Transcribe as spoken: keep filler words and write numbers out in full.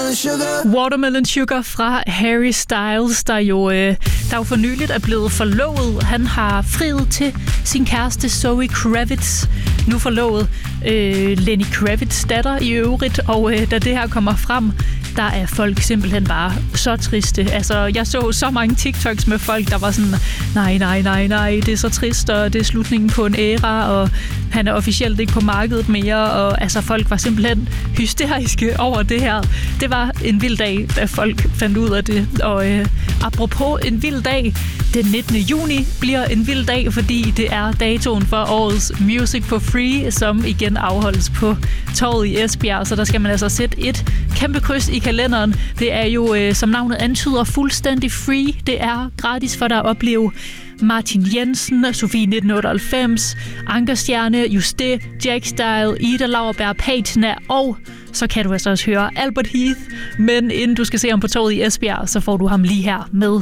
Watermelon Sugar. Watermelon Sugar fra Harry Styles, der jo, øh, der jo for nyligt er blevet forlovet. Han har friet til sin kæreste Zoe Kravitz, nu forlovet øh, Lenny Kravitz' datter i øvrigt. Og øh, da det her kommer frem, der er folk simpelthen bare så triste. Altså, jeg så så mange TikToks med folk, der var sådan, nej, nej, nej, nej, det er så trist, og det er slutningen på en æra, og han er officielt ikke på markedet mere, og altså, folk var simpelthen hysteriske over det her. Det var en vild dag, da folk fandt ud af det. Og øh, apropos en vild dag, den nittende juni bliver en vild dag, fordi det er datoen for årets Music for Free, som igen afholdes på Torvet i Esbjerg. Så der skal man altså sætte et kæmpe kryds i kalenderen. Det er jo, øh, som navnet antyder, fuldstændig free. Det er gratis for dig at opleve Martin Jensen, Sofie nitten otteoghalvfems, Ankerstjerne, Juste, Jack Style, Ida Lauerberg, Patina, og så kan du altså også høre Albert Heath. Men inden du skal se ham på Torvet i Esbjerg, så får du ham lige her med